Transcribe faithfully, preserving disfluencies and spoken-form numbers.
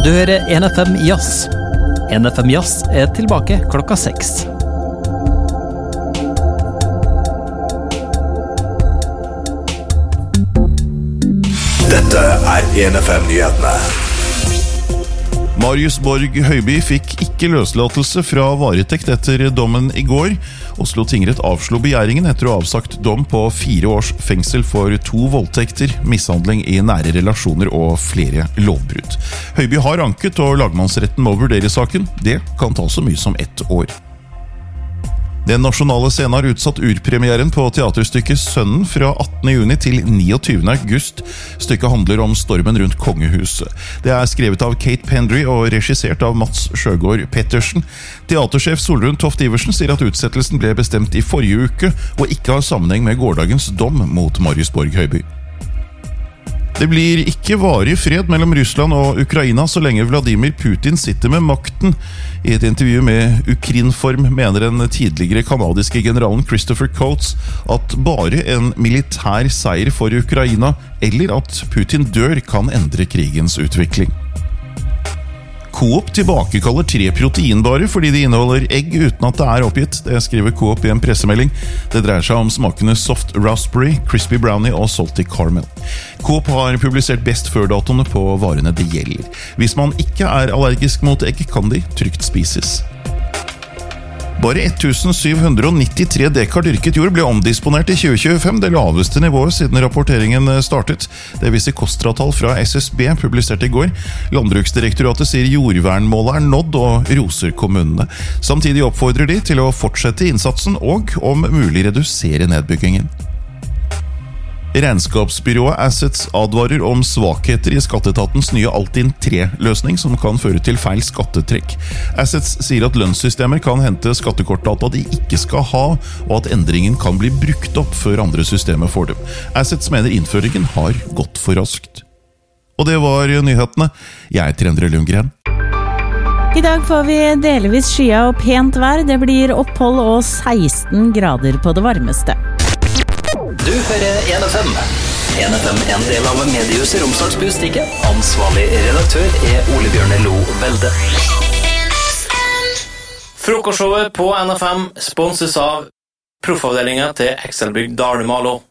Du hører N F M Jazz. N F M Jazz er tilbake klokka seks. Dette er N F M-nyhetene. Marius Borg Høiby fikk ikke løslatelse fra varetekt etter dommen i går. Oslo tingrett avslo begjæringen etter å ha avsagt dom på fire års fengsel for to voldtekter, mishandling i nære relasjoner og flere lovbrudd. Høiby har anket, og lagmannsretten må vurdere saken. Det kan ta så mye som ett år. Den nasjonale scenen har utsatt urpremieren på teaterstykket Sønnen fra attende juni til niogtyvende august. Stykket handler om stormen rundt kongehuset. Det er skrevet av Kate Pendry og regissert av Mats Sjøgaard Pettersen. Teatersjef Solrun Toft Iversen sier at utsettelsen ble bestemt i forrige uke, og ikke har sammenheng med gårdagens dom mot Marius Borg Høiby. Det blir ikke varig fred mellom Russland og Ukraina så lenge Vladimir Putin sitter med makten. I et intervju med Ukrinform mener den tidligere kanadiske generalen Christopher Coates at bare en militær seier for Ukraina, eller at Putin dør, kan endre krigens utvikling. Coop tilbakekaller tre proteinbarer fordi de inneholder egg uten at det er oppgitt. Det skriver Coop i en pressemelding. Det dreier seg om smakene Soft Raspberry, Crispy Brownie og Salty Caramel. Coop har publisert best før-datoene på varene det gjelder. Hvis man ikke er allergisk mot egg, kan de trygt spises. Bare ett tusen syv hundre nittitre dekar dyrket jord ble omdisponert i tjue tjuefem, det laveste nivået siden rapporteringen startet. Det viser KOSTRA-tall fra S S B, publisert i går. Landbruksdirektoratet sier jordvernmålet er nådd og roser kommunene. Samtidig oppfordrer de til å fortsette innsatsen og om mulig redusere nedbyggingen. Regnskapsbyrået Assets advarer om svakheter i skatteetatens nye Altinn tre-løsning som kan føre til feil skattetrekk. Assets sier at lønnssystemer kan hente skattekortdata de ikke skal ha, og at endringen kan bli brukt opp før andre systemer får dem. Assets mener innføringen har gått for raskt. Og det var nyhetene. Jeg heter Endre Lundgren. I dag får vi delvis skya og pent vær. Det blir opphold og seksten grader på det varmeste. Du hører N F M. N F M er en del av mediehuset Romsdals Budstikke. Ansvarlig redaktør er Ole Bjørne Lo Velde. Frokostshowet på N F M sponses av proffavdelingen til Excelbygg Dalmalo.